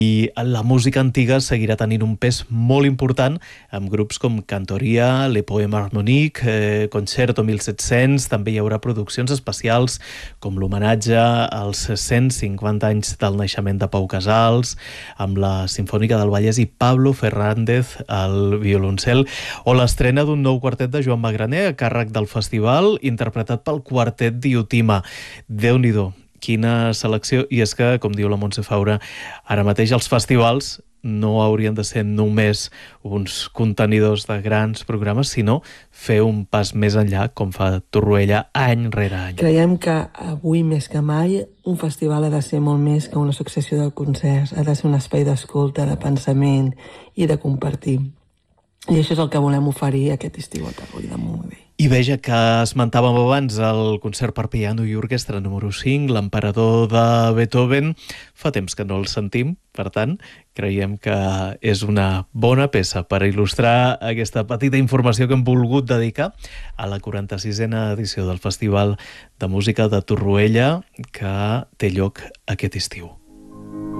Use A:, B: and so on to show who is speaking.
A: I la música antiga seguirà tenint un pes molt important amb grups com Cantoria, Le Poème Harmonique, Concerto 1700. També hi haurà produccions especials com l'homenatge als 150 anys del naixement de Pau Casals, amb la Simfònica del Vallès i Pablo Fernández al violoncel, o l'estrena d'un nou quartet de Joan Magraner a càrrec del festival, interpretat pel quartet Diotima. Déu-n'hi-do, quina selecció. I és que, com diu la Montse Faura, ara mateix els festivals no haurien de ser només uns contenidors de grans programes, sinó fer un pas més enllà, com fa Torroella any rere any.
B: Creiem que avui més que mai un festival ha de ser molt més que una successió de concerts, ha de ser un espai d'escolta, de pensament i de compartir. I això és el que volem oferir aquest estiu a Tarrui de Montgrí.
A: I veja que esmentàvem abans el concert per piano i orquestra número 5, l'Emperador de Beethoven. Fa temps que no el sentim, per tant, creiem que és una bona peça per il·lustrar aquesta petita informació que hem volgut dedicar a la 46a edició del Festival de Música de Torroella, que té lloc aquest estiu.